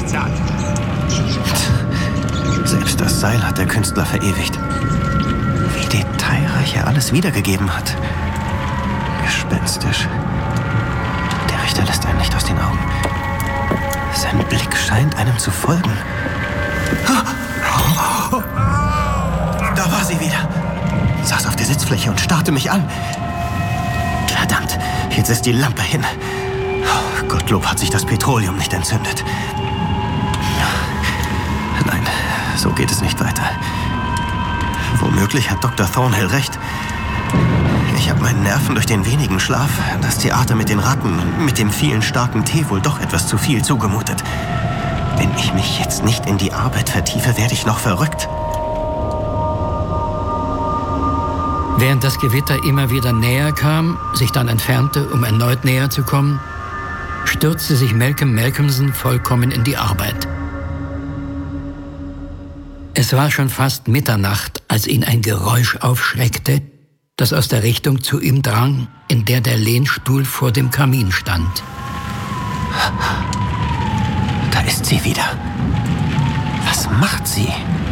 Gerichtssaal. Selbst das Seil hat der Künstler verewigt. Wie detailreich er alles wiedergegeben hat. Gespenstisch. Der Richter lässt einen nicht aus den Augen. Sein Blick scheint einem zu folgen. Da war sie wieder. Saß auf der Sitzfläche und starrte mich an. Verdammt, jetzt ist die Lampe hin. Gottlob hat sich das Petroleum nicht entzündet. Nein, so geht es nicht weiter. Womöglich hat Dr. Thornhill recht. Ich habe meinen Nerven durch den wenigen Schlaf, das Theater mit den Ratten und mit dem vielen starken Tee wohl doch etwas zu viel zugemutet. Wenn ich mich jetzt nicht in die Arbeit vertiefe, werde ich noch verrückt. Während das Gewitter immer wieder näher kam, sich dann entfernte, um erneut näher zu kommen, stürzte sich Malcolm Malcolmson vollkommen in die Arbeit. Es war schon fast Mitternacht, als ihn ein Geräusch aufschreckte, das aus der Richtung zu ihm drang, in der der Lehnstuhl vor dem Kamin stand. Da ist sie wieder. Was macht sie?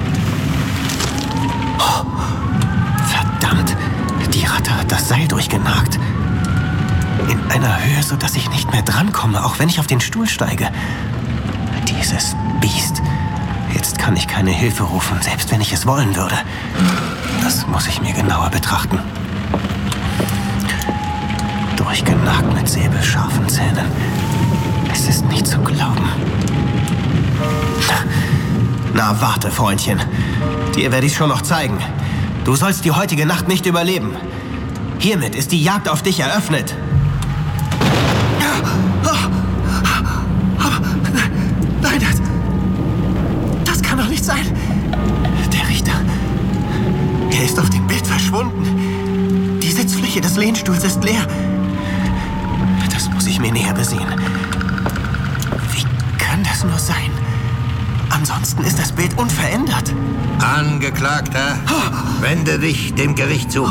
Oh, verdammt, die Ratte hat das Seil durchgenagt. In einer Höhe, sodass ich nicht mehr drankomme, auch wenn ich auf den Stuhl steige. Dieses Biest. Jetzt kann ich keine Hilfe rufen, selbst wenn ich es wollen würde. Das muss ich mir genauer betrachten. Durchgenagt mit säbelscharfen Zähnen. Es ist nicht zu glauben. Na, warte, Freundchen. Dir werde ich's schon noch zeigen. Du sollst die heutige Nacht nicht überleben. Hiermit ist die Jagd auf dich eröffnet. Nein, das kann doch nicht sein. Der Richter. Er ist auf dem Bild verschwunden. Die Sitzfläche des Lehnstuhls ist leer. Das muss ich mir näher besehen. Wie kann das nur sein? Ansonsten ist das Bild unverändert. Angeklagter, wende dich dem Gericht zu.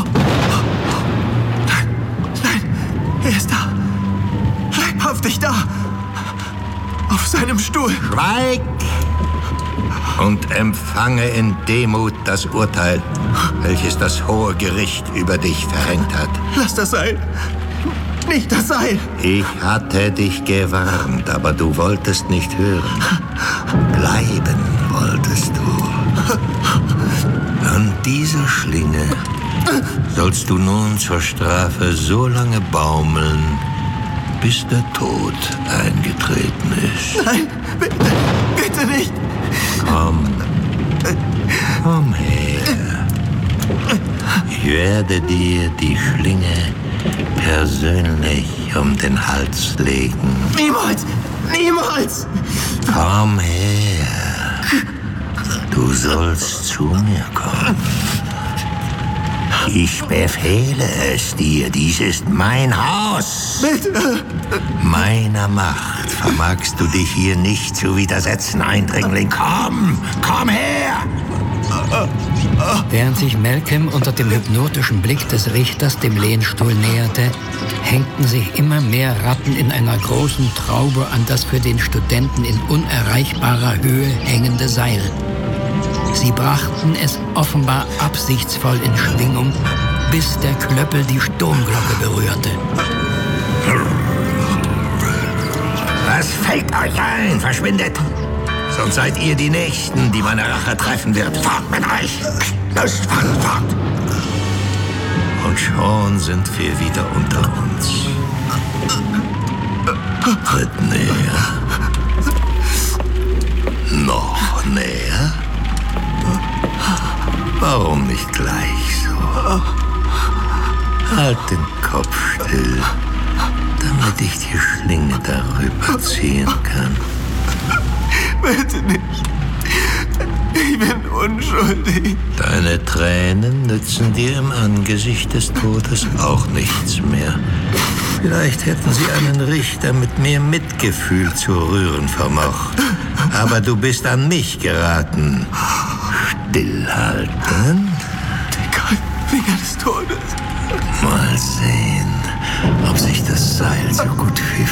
Nein, er ist da. Leibhaftig da. Auf seinem Stuhl. Schweig und empfange in Demut das Urteil, welches das hohe Gericht über dich verhängt hat. Lass das Seil. Nicht das Seil. Ich hatte dich gewarnt, aber du wolltest nicht hören. Bleiben wolltest du. An dieser Schlinge sollst du nun zur Strafe so lange baumeln, bis der Tod eingetreten ist. Nein, bitte nicht. Komm her. Ich werde dir die Schlinge persönlich um den Hals legen. Niemals! Niemals! Komm her. Du sollst zu mir kommen. Ich befehle es dir. Dies ist mein Haus. Bitte! Meiner Macht vermagst du dich hier nicht zu widersetzen, Eindringling. Komm her! Während sich Malcolm unter dem hypnotischen Blick des Richters dem Lehnstuhl näherte, hängten sich immer mehr Ratten in einer großen Traube an das für den Studenten in unerreichbarer Höhe hängende Seil. Sie brachten es offenbar absichtsvoll in Schwingung, bis der Klöppel die Sturmglocke berührte. Was fällt euch ein? Verschwindet! Sonst seid ihr die Nächsten, die meine Rache treffen wird. Fort mit euch! Los, fort! Und schon sind wir wieder unter uns. Tritt näher. Noch näher. Warum nicht gleich so? Halt den Kopf still, damit ich die Schlinge darüber ziehen kann. Bitte nicht. Ich bin unschuldig. Deine Tränen nützen dir im Angesicht des Todes auch nichts mehr. Vielleicht hätten sie einen Richter mit mehr Mitgefühl zu rühren vermocht. Aber du bist an mich geraten. Stillhalten? Der kalten Finger des Todes. Mal sehen, ob sich das Seil so gut wie